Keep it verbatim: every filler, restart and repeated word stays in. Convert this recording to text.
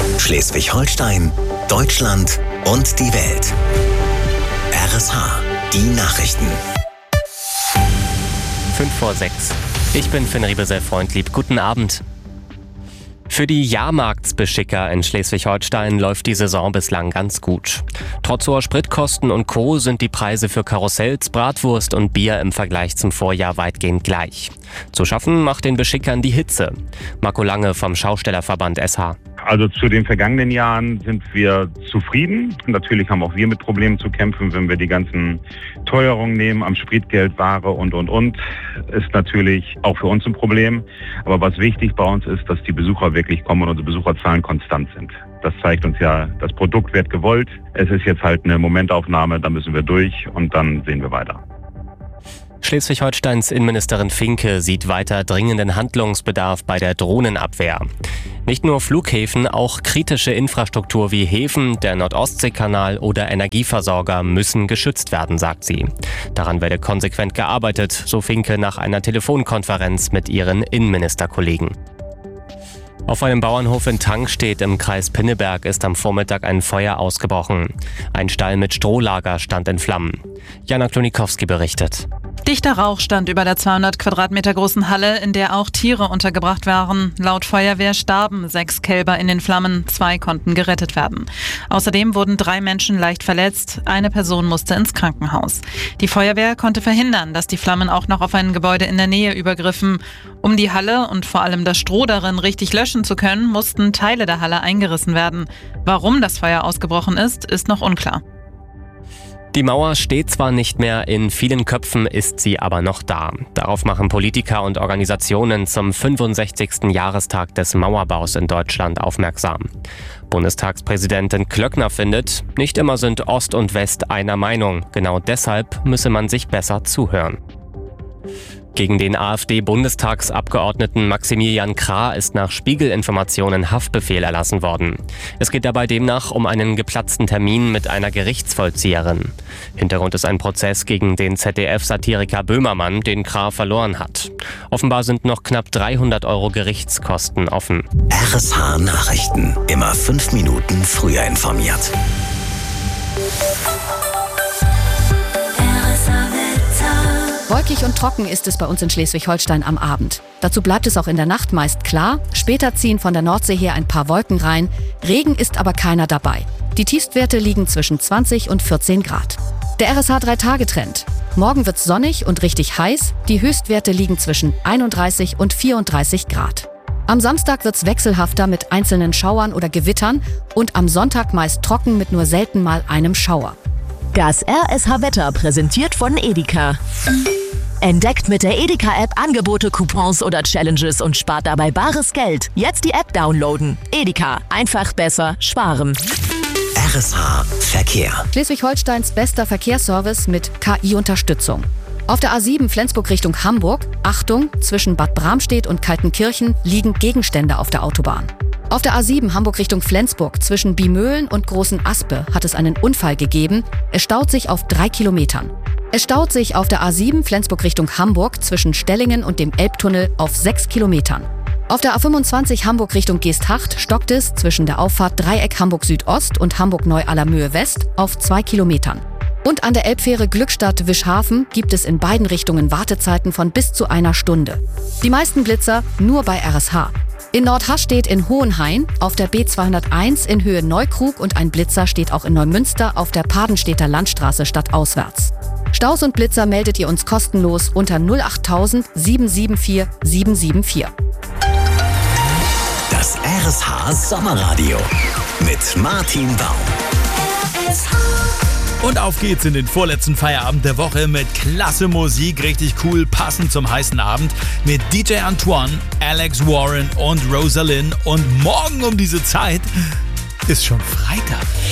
Schleswig-Holstein, Deutschland und die Welt. R S H, die Nachrichten. fünf vor sechs. Ich bin Finn Riebesell-Freundlieb. Guten Abend. Für die Jahrmarktsbeschicker in Schleswig-Holstein läuft die Saison bislang ganz gut. Trotz hoher Spritkosten und Co. sind die Preise für Karussells, Bratwurst und Bier im Vergleich zum Vorjahr weitgehend gleich. Zu schaffen macht den Beschickern die Hitze. Marco Lange vom Schaustellerverband S H. Also zu den vergangenen Jahren sind wir zufrieden. Natürlich haben auch wir mit Problemen zu kämpfen, wenn wir die ganzen Teuerungen nehmen am Spritgeld, Ware und, und, und. Ist natürlich auch für uns ein Problem. Aber was wichtig bei uns ist, dass die Besucher wirklich kommen und unsere Besucherzahlen konstant sind. Das zeigt uns ja, das Produkt wird gewollt. Es ist jetzt halt eine Momentaufnahme, da müssen wir durch und dann sehen wir weiter. Schleswig-Holsteins Innenministerin Finke sieht weiter dringenden Handlungsbedarf bei der Drohnenabwehr. Nicht nur Flughäfen, auch kritische Infrastruktur wie Häfen, der Nord-Ostsee-Kanal oder Energieversorger müssen geschützt werden, sagt sie. Daran werde konsequent gearbeitet, so Finke nach einer Telefonkonferenz mit ihren Innenministerkollegen. Auf einem Bauernhof in Tangstedt im Kreis Pinneberg ist am Vormittag ein Feuer ausgebrochen. Ein Stall mit Strohlager stand in Flammen. Jana Klonikowski berichtet. Dichter Rauch stand über der zweihundert Quadratmeter großen Halle, in der auch Tiere untergebracht waren. Laut Feuerwehr starben sechs Kälber in den Flammen, zwei konnten gerettet werden. Außerdem wurden drei Menschen leicht verletzt, eine Person musste ins Krankenhaus. Die Feuerwehr konnte verhindern, dass die Flammen auch noch auf ein Gebäude in der Nähe übergriffen. Um die Halle und vor allem das Stroh darin richtig löschen zu können, mussten Teile der Halle eingerissen werden. Warum das Feuer ausgebrochen ist, ist noch unklar. Die Mauer steht zwar nicht mehr, in vielen Köpfen ist sie aber noch da. Darauf machen Politiker und Organisationen zum fünfundsechzigsten Jahrestag des Mauerbaus in Deutschland aufmerksam. Bundestagspräsidentin Klöckner findet, nicht immer sind Ost und West einer Meinung. Genau deshalb müsse man sich besser zuhören. Gegen den AfD-Bundestagsabgeordneten Maximilian Krah ist nach Spiegel-Informationen Haftbefehl erlassen worden. Es geht dabei demnach um einen geplatzten Termin mit einer Gerichtsvollzieherin. Hintergrund ist ein Prozess gegen den Z D F-Satiriker Böhmermann, den Krah verloren hat. Offenbar sind noch knapp dreihundert Euro Gerichtskosten offen. R S H Nachrichten. Immer fünf Minuten früher informiert. Wolkig und trocken ist es bei uns in Schleswig-Holstein am Abend. Dazu bleibt es auch in der Nacht meist klar. Später ziehen von der Nordsee her ein paar Wolken rein. Regen ist aber keiner dabei. Die Tiefstwerte liegen zwischen zwanzig und vierzehn Grad. Der R S H drei Tage Trend. Morgen wird's sonnig und richtig heiß. Die Höchstwerte liegen zwischen einunddreißig und vierunddreißig Grad. Am Samstag wird's wechselhafter mit einzelnen Schauern oder Gewittern und am Sonntag meist trocken mit nur selten mal einem Schauer. Das R S H-Wetter präsentiert von Edeka. Entdeckt mit der Edeka-App Angebote, Coupons oder Challenges und spart dabei bares Geld. Jetzt die App downloaden. Edeka. Einfach besser sparen. R S H Verkehr. Schleswig-Holsteins bester Verkehrsservice mit K I-Unterstützung. Auf der A sieben Flensburg Richtung Hamburg, Achtung, zwischen Bad Bramstedt und Kaltenkirchen liegen Gegenstände auf der Autobahn. Auf der A sieben Hamburg Richtung Flensburg zwischen Biemöhlen und Großen Aspe hat es einen Unfall gegeben. Es staut sich auf drei Kilometern. Es staut sich auf der A sieben Flensburg Richtung Hamburg zwischen Stellingen und dem Elbtunnel auf sechs Kilometern. Auf der A fünfundzwanzig Hamburg Richtung Geesthacht stockt es zwischen der Auffahrt Dreieck Hamburg Südost und Hamburg Neu-Allermöhe West auf zwei Kilometern. Und an der Elbfähre Glückstadt-Wischhafen gibt es in beiden Richtungen Wartezeiten von bis zu einer Stunde. Die meisten Blitzer nur bei R S H. In Nordhasch steht in Hohenhain, auf der B zweihunderteins in Höhe Neukrug und ein Blitzer steht auch in Neumünster auf der Padenstedter Landstraße stadtauswärts. Staus und Blitzer meldet ihr uns kostenlos unter null acht null null sieben sieben vier sieben sieben vier. Das R S H Sommerradio mit Martin Baum. R S H. Und auf geht's in den vorletzten Feierabend der Woche mit klasse Musik, richtig cool, passend zum heißen Abend mit D J Antoine, Alex Warren und Rosalind. Und morgen um diese Zeit ist schon Freitag.